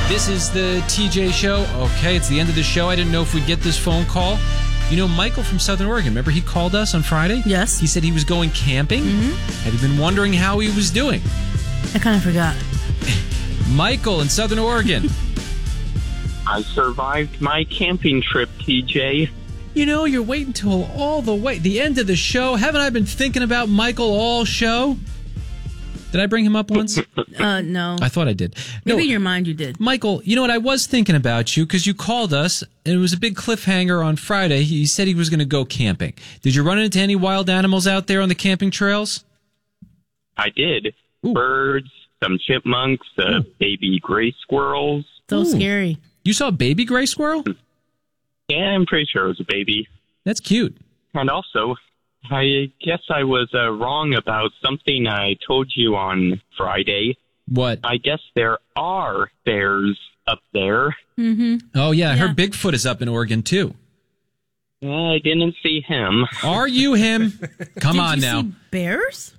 This is the TJ Show. Okay, it's the end of the show. I didn't know if we'd get this phone call. You know, Michael from Southern Oregon, remember he called us on Friday? Yes. He said he was going camping. Mm-hmm. Had been wondering how he was doing. I kind of forgot. Michael in Southern Oregon. I survived my camping trip, TJ. You know, you're waiting till the end of the show. Haven't I been thinking about Michael all show? Did I bring him up once? No. I thought I did. Maybe No, in your mind you did. Michael, you know what? I was thinking about you because you called us, and it was a big cliffhanger on Friday. He said he was going to go camping. Did you run into any wild animals out there on the camping trails? I did. Ooh. Birds, some chipmunks, baby gray squirrels. So scary. You saw a baby gray squirrel? Yeah, I'm pretty sure it was a baby. That's cute. And also, I guess I was wrong about something I told you on Friday. What? I guess there are bears up there. Mm-hmm. Oh, yeah. I heard Bigfoot is up in Oregon, too. I didn't see him. Are you him? Come on now. See bears?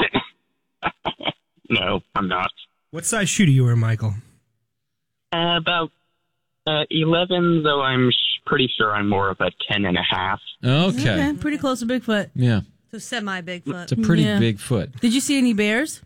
No, I'm not. What size shoe do you wear, Michael? About 11, though I'm pretty sure I'm more of a 10.5. Okay. Pretty close to Bigfoot. Yeah. So semi-Bigfoot. It's a pretty big foot. Did you see any bears?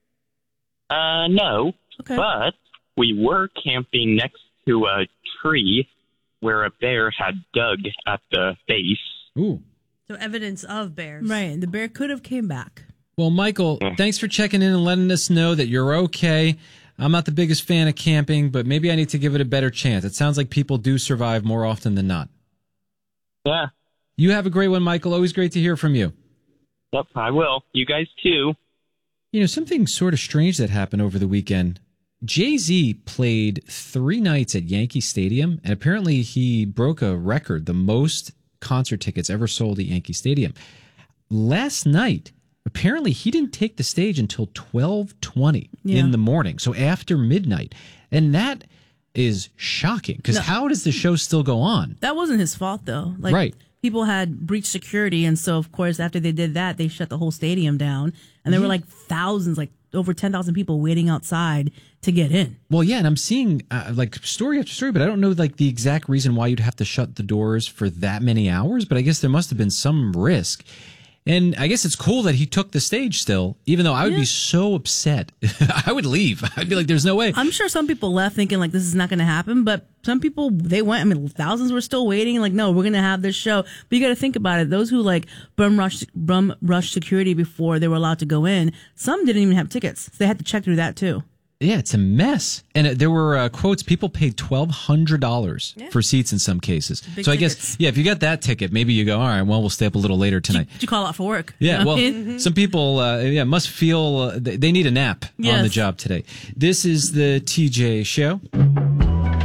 No. Okay. But we were camping next to a tree where a bear had dug at the base. Ooh. So evidence of bears. Right. The bear could have came back. Well, Michael, thanks for checking in and letting us know that you're okay. I'm not the biggest fan of camping, but maybe I need to give it a better chance. It sounds like people do survive more often than not. Yeah. You have a great one, Michael. Always great to hear from you. Yep, I will. You guys too. You know, something sort of strange that happened over the weekend. Jay-Z played 3 nights at Yankee Stadium, and apparently he broke a record, the most concert tickets ever sold at Yankee Stadium. Last night, apparently he didn't take the stage until 12:20 in the morning, so after midnight. And that is shocking, because how does the show still go on? That wasn't his fault, though. Like, right. People had breached security, and so, of course, after they did that, they shut the whole stadium down. And there were, like, thousands, like, over 10,000 people waiting outside to get in. Well, yeah, and I'm seeing, like, story after story, but I don't know, like, the exact reason why you'd have to shut the doors for that many hours, but I guess there must have been some risk. And I guess it's cool that he took the stage still, even though I would be so upset. I would leave. I'd be like, there's no way. I'm sure some people left thinking like this is not going to happen, but some people, they went. I mean, thousands were still waiting. Like, no, we're going to have this show. But you got to think about it. Those who like bum rush security before they were allowed to go in, some didn't even have tickets. So they had to check through that too. Yeah, it's a mess. And there were quotes, people paid $1,200 for seats in some cases. Big so I tickets. guess, if you got that ticket, maybe you go, all right, well, we'll stay up a little later tonight. Did you call out for work? Yeah, well, some people must feel they need a nap on the job today. This is the TJ Show.